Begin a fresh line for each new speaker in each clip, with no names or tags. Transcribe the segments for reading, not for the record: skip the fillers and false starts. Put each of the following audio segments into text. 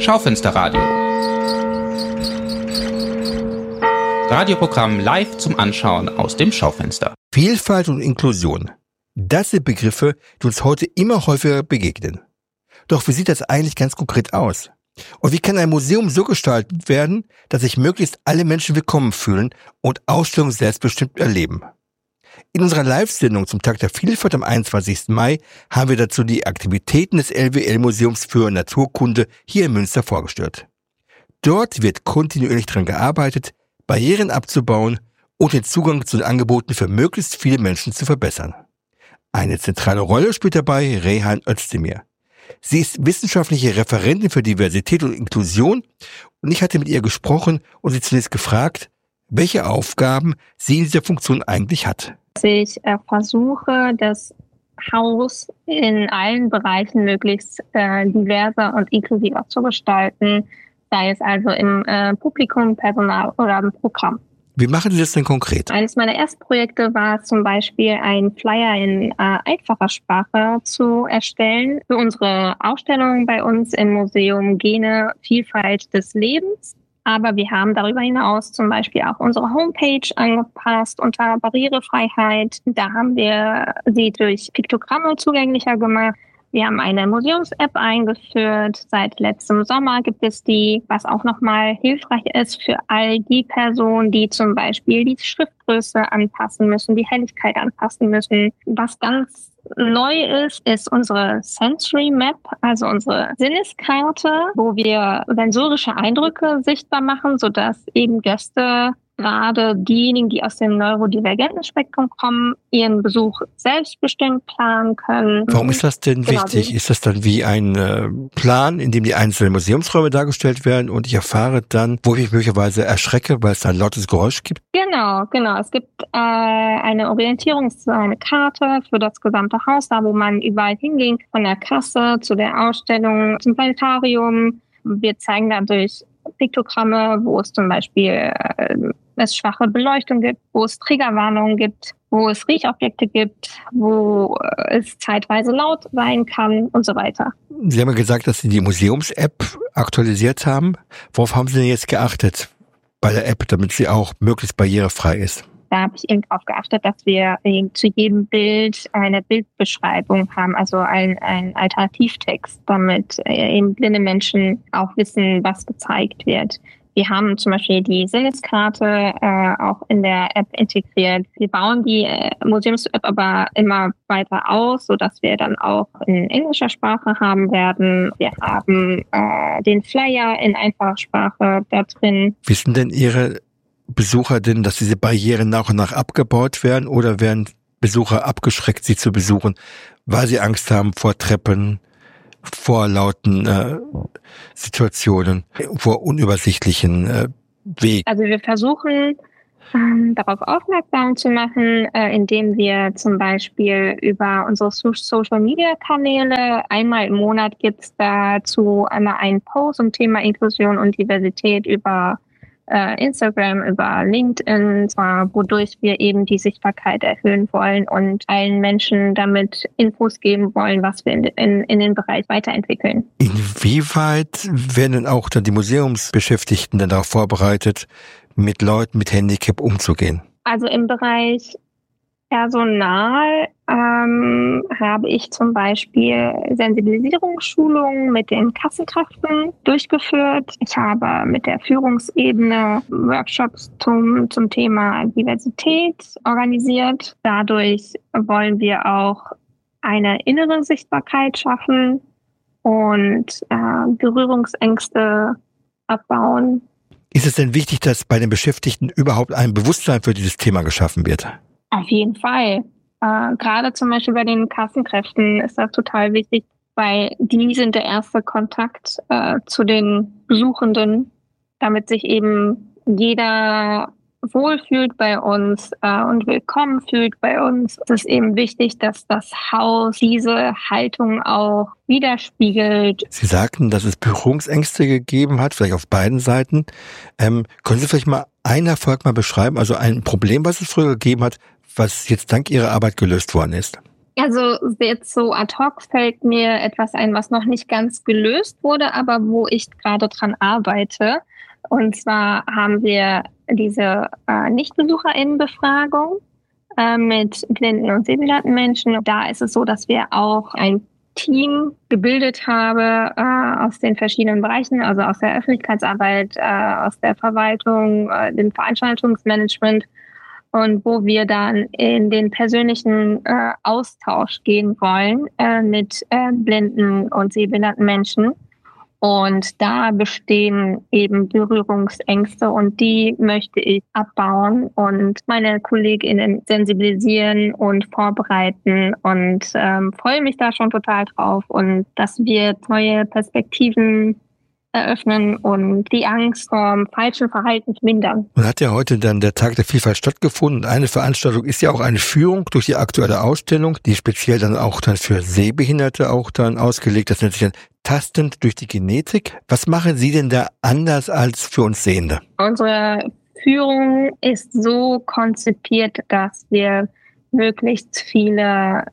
Schaufensterradio. Radioprogramm live zum Anschauen aus dem Schaufenster.
Vielfalt und Inklusion. Das sind Begriffe, die uns heute immer häufiger begegnen. Doch wie sieht das eigentlich ganz konkret aus? Und wie kann ein Museum so gestaltet werden, dass sich möglichst alle Menschen willkommen fühlen und Ausstellungen selbstbestimmt erleben? In unserer Live-Sendung zum Tag der Vielfalt am 21. Mai haben wir dazu die Aktivitäten des LWL-Museums für Naturkunde hier in Münster vorgestellt. Dort wird kontinuierlich daran gearbeitet, Barrieren abzubauen und den Zugang zu den Angeboten für möglichst viele Menschen zu verbessern. Eine zentrale Rolle spielt dabei Reyhan Özdemir. Sie ist wissenschaftliche Referentin für Diversität und Inklusion und ich hatte mit ihr gesprochen und sie zunächst gefragt, welche Aufgaben sie in dieser Funktion eigentlich hat.
Ich versuche, das Haus in allen Bereichen möglichst diverser und inklusiver zu gestalten, sei es also im Publikum, Personal oder im Programm.
Wie machen Sie das denn konkret?
Eines meiner ersten Projekte war zum Beispiel, einen Flyer in einfacher Sprache zu erstellen für unsere Ausstellung bei uns im Museum Gene Vielfalt des Lebens. Aber wir haben darüber hinaus zum Beispiel auch unsere Homepage angepasst unter Barrierefreiheit. Da haben wir sie durch Piktogramme zugänglicher gemacht. Wir haben eine Museums-App eingeführt. Seit letztem Sommer gibt es die, was auch nochmal hilfreich ist für all die Personen, die zum Beispiel die Schriftgröße anpassen müssen, die Helligkeit anpassen müssen. Was ganz neu ist unsere Sensory Map, also unsere Sinneskarte, wo wir sensorische Eindrücke sichtbar machen, sodass eben Gäste, gerade diejenigen, die aus dem neurodivergenten Spektrum kommen, ihren Besuch selbstbestimmt planen können.
Warum ist das denn wichtig? Ist das dann wie ein Plan, in dem die einzelnen Museumsräume dargestellt werden und ich erfahre dann, wo ich mich möglicherweise erschrecke, weil es ein lautes Geräusch gibt?
Genau. Es gibt eine eine Karte für das gesamte Haus, da wo man überall hinging, von der Kasse zu der Ausstellung, zum Planetarium. Wir zeigen dadurch Piktogramme, wo es zum Beispiel es schwache Beleuchtung gibt, wo es Triggerwarnungen gibt, wo es Riechobjekte gibt, wo es zeitweise laut sein kann und so weiter.
Sie haben ja gesagt, dass Sie die Museums-App aktualisiert haben. Worauf haben Sie denn jetzt geachtet bei der App, damit sie auch möglichst barrierefrei ist?
Da habe ich eben darauf geachtet, dass wir zu jedem Bild eine Bildbeschreibung haben, also ein Alternativtext, damit eben blinde Menschen auch wissen, was gezeigt wird. Wir haben zum Beispiel die Sinneskarte auch in der App integriert. Wir bauen die Museums-App aber immer weiter aus, sodass wir dann auch in englischer Sprache haben werden. Wir haben den Flyer in einfacher Sprache da drin.
Wissen denn Ihre Besucher denn, dass diese Barrieren nach und nach abgebaut werden oder werden Besucher abgeschreckt, sie zu besuchen, weil sie Angst haben vor Treppen, vor lauten Situationen, vor unübersichtlichen Wegen?
Also wir versuchen darauf aufmerksam zu machen, indem wir zum Beispiel über unsere Social-Media-Kanäle, einmal im Monat gibt es dazu einmal einen Post zum Thema Inklusion und Diversität über Instagram, über LinkedIn, wodurch wir eben die Sichtbarkeit erhöhen wollen und allen Menschen damit Infos geben wollen, was wir in den Bereich weiterentwickeln.
Inwieweit werden denn auch dann die Museumsbeschäftigten dann darauf vorbereitet, mit Leuten mit Handicap umzugehen?
Also im Bereich Personal habe ich zum Beispiel Sensibilisierungsschulungen mit den Kassenkräften durchgeführt. Ich habe mit der Führungsebene Workshops zum Thema Diversität organisiert. Dadurch wollen wir auch eine innere Sichtbarkeit schaffen und Berührungsängste abbauen.
Ist es denn wichtig, dass bei den Beschäftigten überhaupt ein Bewusstsein für dieses Thema geschaffen wird?
Auf jeden Fall. Gerade zum Beispiel bei den Kassenkräften ist das total wichtig, weil die sind der erste Kontakt zu den Besuchenden, damit sich eben jeder wohlfühlt bei uns und willkommen fühlt bei uns. Es ist eben wichtig, dass das Haus diese Haltung auch widerspiegelt.
Sie sagten, dass es Berührungsängste gegeben hat, vielleicht auf beiden Seiten. Können Sie vielleicht mal einen Erfolg beschreiben, also ein Problem, was es früher gegeben hat, was jetzt dank Ihrer Arbeit gelöst worden ist?
Also jetzt so ad hoc fällt mir etwas ein, was noch nicht ganz gelöst wurde, aber wo ich gerade dran arbeite. Und zwar haben wir diese NichtbesucherInnenbefragung mit blinden und sehbehinderten Menschen. Da ist es so, dass wir auch ein Team gebildet haben aus den verschiedenen Bereichen, also aus der Öffentlichkeitsarbeit, aus der Verwaltung, dem Veranstaltungsmanagement, und wo wir dann in den persönlichen Austausch gehen wollen mit blinden und sehbehinderten Menschen. Und da bestehen eben Berührungsängste und die möchte ich abbauen und meine KollegInnen sensibilisieren und vorbereiten und freue mich da schon total drauf, und dass wir neue Perspektiven eröffnen und die Angst vor falschem Verhalten mindern.
Und hat ja heute dann der Tag der Vielfalt stattgefunden. Eine Veranstaltung ist ja auch eine Führung durch die aktuelle Ausstellung, die speziell dann auch dann für Sehbehinderte auch dann ausgelegt. Das nennt sich dann Tastend durch die Genetik. Was machen Sie denn da anders als für uns Sehende?
Unsere Führung ist so konzipiert, dass wir möglichst viele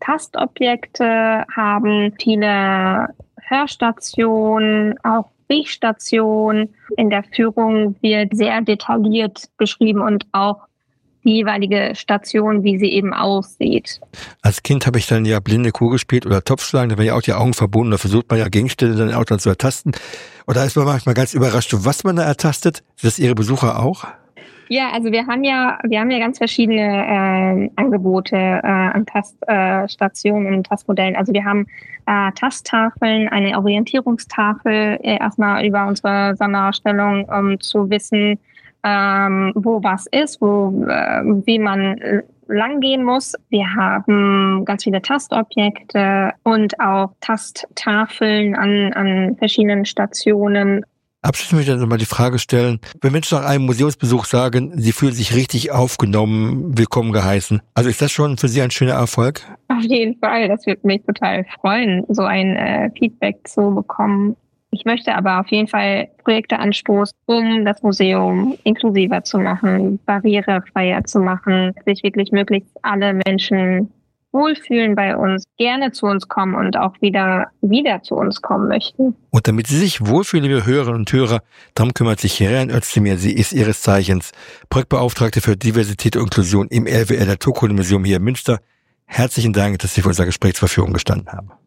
Tastobjekte haben, viele Hörstationen, auch Riechstationen. In der Führung wird sehr detailliert beschrieben und auch die jeweilige Station, wie sie eben aussieht.
Als Kind habe ich dann ja blinde Kuh gespielt oder Topfschlagen, da werden ja auch die Augen verbunden, da versucht man ja Gegenstände dann auch dann zu ertasten. Und da ist man manchmal ganz überrascht, was man da ertastet. Ist das Ihre Besucher auch?
Ja, also wir haben ja ganz verschiedene Angebote an Taststationen und Tastmodellen. Also wir haben Tasttafeln, eine Orientierungstafel, erstmal über unsere Sonderausstellung, um zu wissen, wo was ist, wie man langgehen muss. Wir haben ganz viele Tastobjekte und auch Tasttafeln an verschiedenen Stationen.
Abschließend möchte ich dann nochmal die Frage stellen, wenn Menschen nach einem Museumsbesuch sagen, sie fühlen sich richtig aufgenommen, willkommen geheißen, also ist das schon für Sie ein schöner Erfolg?
Auf jeden Fall, das würde mich total freuen, so ein Feedback zu bekommen. Ich möchte aber auf jeden Fall Projekte anstoßen, um das Museum inklusiver zu machen, barrierefreier zu machen, sich wirklich möglichst alle Menschen wohlfühlen bei uns, gerne zu uns kommen und auch wieder zu uns kommen möchten.
Und damit Sie sich wohlfühlen, liebe Hörerinnen und Hörer, darum kümmert sich Heren Özdemir. Sie ist ihres Zeichens Projektbeauftragte für Diversität und Inklusion im LWL Naturkundemuseum hier in Münster. Herzlichen Dank, dass Sie für unser Gespräch zur Verfügung gestanden haben.